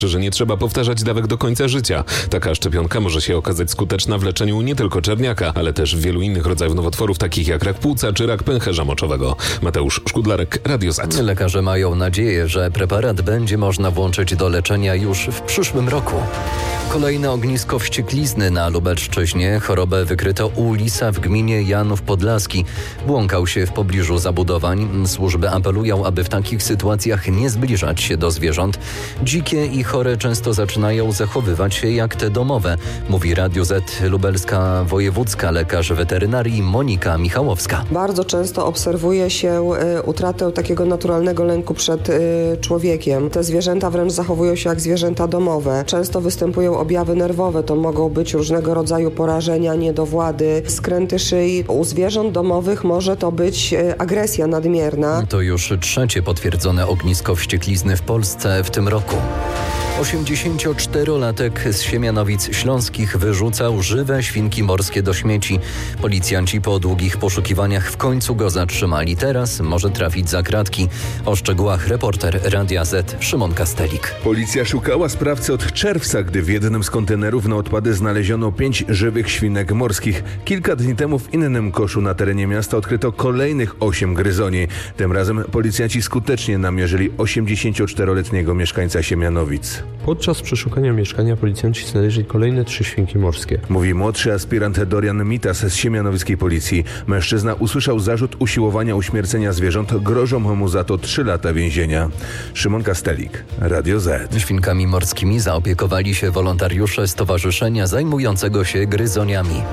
że nie trzeba powtarzać dawek do końca życia. Taka szczepionka może się okazać skuteczna w leczeniu nie tylko czerniaka, ale też wielu innych rodzajów nowotworów, takich jak rak płuca czy rak pęcherza moczowego. Mateusz Szkudlarek, Radio Z. Lekarze mają nadzieję, że preparat będzie można włączyć do leczenia już w przyszłym roku. Kolejne ognisko wścieklizny na Lubelszczyźnie. Chorobę wykryto u lisa w gminie Janów Podlaski. Błąkał się w pobliżu zabudowań. Służby apelują, aby w takich sytuacjach nie zbliżać się do zwierząt. Dzikie i chore często zaczynają zachowywać się jak te domowe, mówi Radio Z lubelska wojewódzka lekarz weterynarii Monika Michałowska. Bardzo często obserwuje się utratę takiego naturalnego lęku przed człowiekiem. Te zwierzęta wręcz zachowują się jak zwierzęta domowe. Często występują objawy nerwowe, to mogą być różnego rodzaju porażenia, niedowłady, skręty szyi. U zwierząt domowych może to być agresja nadmierna. To już trzecie potwierdzone ognisko wścieklizny w Polsce w tym roku. 84-latek z Siemianowic Śląskich wyrzucał żywe świnki morskie do śmieci. Policjanci po długich poszukiwaniach w końcu go zatrzymali. Teraz może trafić za kratki. O szczegółach reporter Radia Z Szymon Kastelik. Policja szukała sprawcy od czerwca, gdy w jednym z kontenerów na odpady znaleziono 5 żywych świnek morskich. Kilka dni temu w innym koszu na terenie miasta odkryto kolejnych 8 gryzoni. Tym razem policjanci skutecznie namierzyli 84-letniego mieszkańca Siemianowic. Podczas przeszukania mieszkania policjanci znaleźli kolejne 3 świnki morskie. Mówi młodszy aspirant Dorian Mitas z siemianowickiej policji. Mężczyzna usłyszał zarzut usiłowania uśmiercenia zwierząt. Grożą mu za to 3 lata więzienia. Szymon Kastelik, Radio Z. Świnkami morskimi zaopiekowali się wolontariusze stowarzyszenia zajmującego się gryzoniami.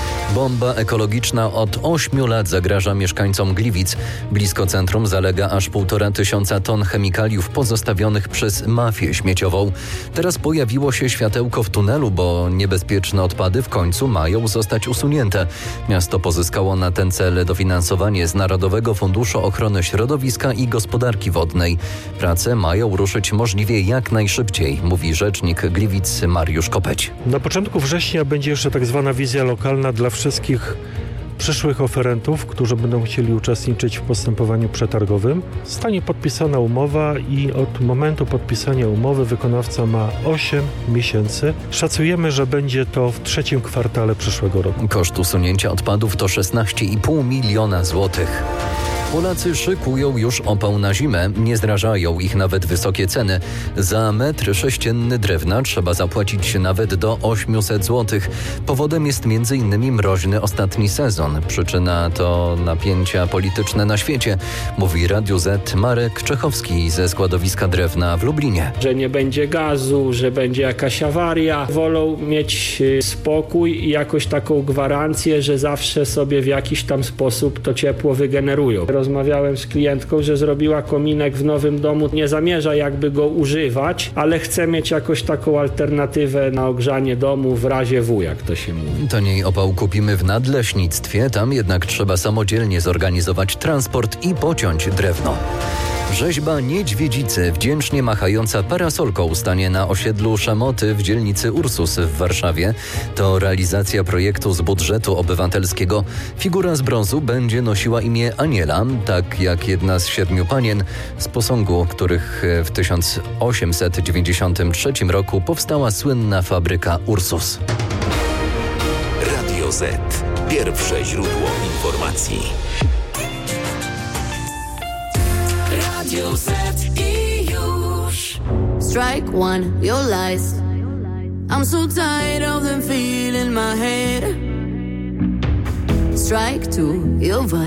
Bomba ekologiczna od 8 lat zagraża mieszkańcom Gliwic. Blisko centrum zalega aż 1500 ton chemikaliów pozostawionych przez mafię śmieciową. Teraz pojawiło się światełko w tunelu, bo niebezpieczne odpady w końcu mają zostać usunięte. Miasto pozyskało na ten cel dofinansowanie z Narodowego Funduszu Ochrony Środowiska i Gospodarki Wodnej. Prace mają ruszyć możliwie jak najszybciej, mówi rzecznik Gliwic Mariusz Kopeć. Na początku września będzie jeszcze tak zwana wizja lokalna dla wszystkich przyszłych oferentów, którzy będą chcieli uczestniczyć w postępowaniu przetargowym. Zostanie podpisana umowa i od momentu podpisania umowy wykonawca ma 8 miesięcy. Szacujemy, że będzie to w 3. kwartale przyszłego roku. Koszt usunięcia odpadów to 16,5 miliona złotych. Polacy szykują już opał na zimę, nie zrażają ich nawet wysokie ceny. Za metr sześcienny drewna trzeba zapłacić nawet do 800 zł. Powodem jest m.in. mroźny ostatni sezon. Przyczyna to napięcia polityczne na świecie, mówi Radiu Z Marek Czechowski ze składowiska drewna w Lublinie. Że nie będzie gazu, że będzie jakaś awaria. Wolą mieć spokój i jakoś taką gwarancję, że zawsze sobie w jakiś tam sposób to ciepło wygenerują. Rozmawiałem z klientką, że zrobiła kominek w nowym domu. Nie zamierza jakby go używać, ale chce mieć jakoś taką alternatywę na ogrzanie domu w razie W, jak to się mówi. Taniej opał kupimy w nadleśnictwie, tam jednak trzeba samodzielnie zorganizować transport i pociąć drewno. Rzeźba niedźwiedzicy wdzięcznie machająca parasolką stanie na osiedlu Szamoty w dzielnicy Ursus w Warszawie. To realizacja projektu z budżetu obywatelskiego. Figura z brązu będzie nosiła imię Aniela, tak jak jedna z 7 panien z posągu, których w 1893 roku powstała słynna fabryka Ursus. Radio Z. Pierwsze źródło informacji. Radio Z i już. Strike one, your lies. I'm so tired of them feeling my head. Strike two, your vibe.